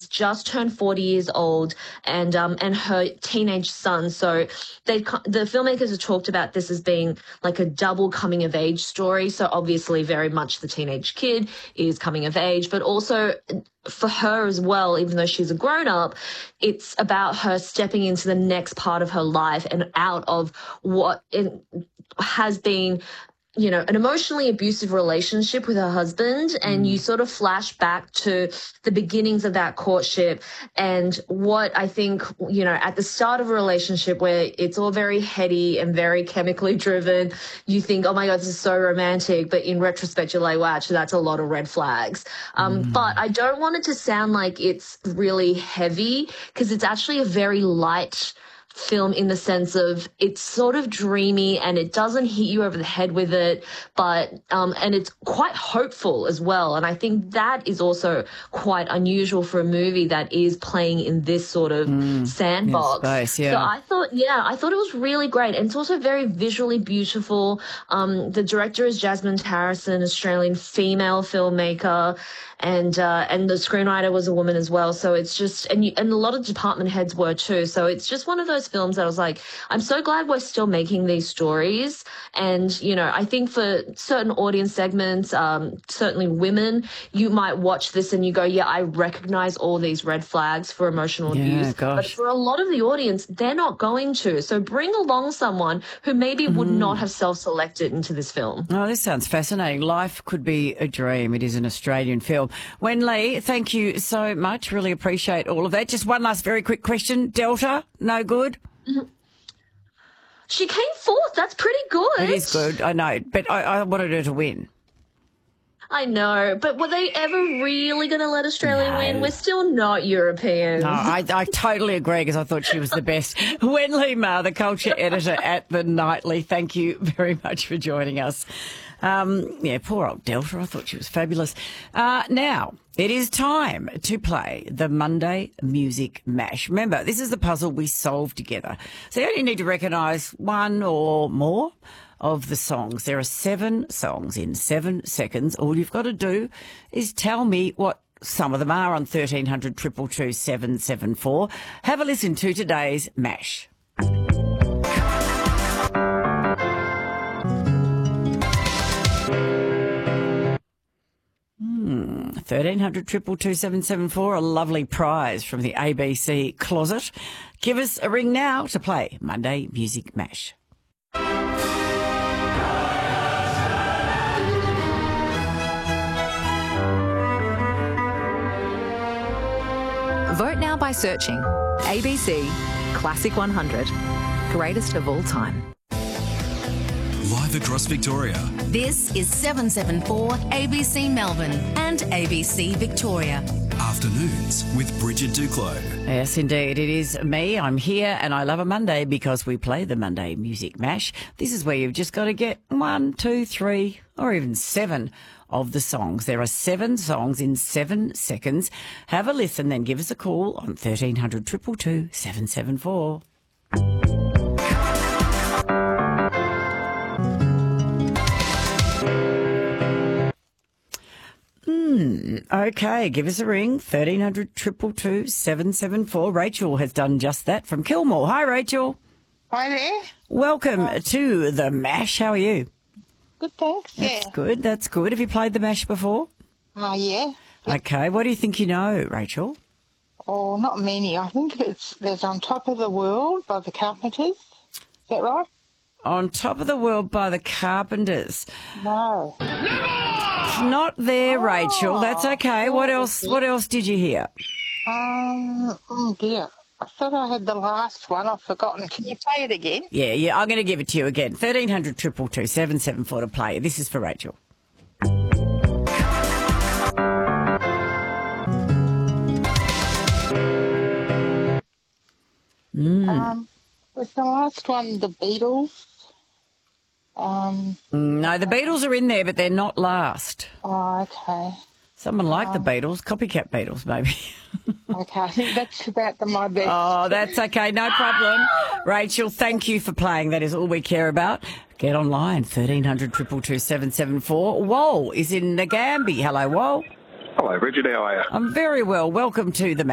just turned 40 years old, and her teenage son. So the filmmakers have talked about this as being like a double coming of age story. So obviously very much the teenage kid is coming of age, but also for her as well, even though she's a grown up, it's about her stepping into the next part of her life and out of what it has been, you know, an emotionally abusive relationship with her husband. And you sort of flash back to the beginnings of that courtship and what I think, you know, at the start of a relationship where it's all very heady and very chemically driven, you think, oh my God, this is so romantic. But in retrospect, you're like, wow, actually, that's a lot of red flags. But I don't want it to sound like it's really heavy, because it's actually a very light film in the sense of it's sort of dreamy and it doesn't hit you over the head with it, but and it's quite hopeful as well. And I think that is also quite unusual for a movie that is playing in this sort of sandbox. Space, yeah. So I thought it was really great. And it's also very visually beautiful. The director is Jasmine Harrison, Australian female filmmaker. And the screenwriter was a woman as well. So it's just, and a lot of department heads were too. So it's just one of those films that I was like, I'm so glad we're still making these stories. And, you know, I think for certain audience segments, certainly women, you might watch this and you go, yeah, I recognize all these red flags for emotional abuse. Gosh. But for a lot of the audience, they're not going to. So bring along someone who maybe would not have self-selected into this film. Oh, this sounds fascinating. Life Could Be a Dream. It is an Australian film. Wen Lee, thank you so much. Really appreciate all of that. Just one last very quick question. Delta, no good? She came fourth. That's pretty good. It is good, I know. But I wanted her to win. I know, but were they ever really going to let Australia win? We're still not Europeans. No, I totally agree, because I thought she was the best. Wen Lee Ma, the culture editor at The Nightly, thank you very much for joining us. Poor old Delta. I thought she was fabulous. Now, it is time to play the Monday Music Mash. Remember, this is the puzzle we solve together. So you only need to recognise one or more of the songs. There are 7 songs in 7 seconds. All you've got to do is tell me what some of them are on 1300 222 774. Have a listen to today's MASH. 1300 222 774, a lovely prize from the ABC closet. Give us a ring now to play Monday Music Mash. Vote now by searching ABC Classic 100, greatest of all time. Live across Victoria. This is 774 ABC Melbourne and ABC Victoria. Afternoons with Bridget Duclos. Yes, indeed. It is me. I'm here and I love a Monday because we play the Monday Music Mash. This is where you've just got to get 1, 2, 3 or even 7 of the songs. There are 7 songs in 7 seconds. Have a listen, then give us a call on 1300 222 774. Okay, give us a ring, 1300 222 774. Rachel has done just that from Kilmore. Hi, Rachel. Hi there. Welcome to the MASH. How are you? Good, thanks. That's good. Have you played the MASH before? Yeah. Okay, what do you think you know, Rachel? Oh, not many. I think there's On Top of the World by the Carpenters. Is that right? On Top of the World by the Carpenters. No. Not there, Rachel. That's okay. What else did you hear? Oh dear. I thought I had the last one. I've forgotten. Can you play it again? Yeah. I'm going to give it to you again. 1300 222 774 to play. This is for Rachel. Was the last one the Beatles? No, the Beatles are in there, but they're not last. Oh, okay. Someone like the Beatles, copycat Beatles, maybe. Okay, I think that's about my best. Oh, that's okay, no problem. Rachel, thank you for playing. That is all we care about. Get online, 1300 222 774. Wol is in Nagambie. Hello, Wol. Hello, Bridget. How are you? I'm very well. Welcome to the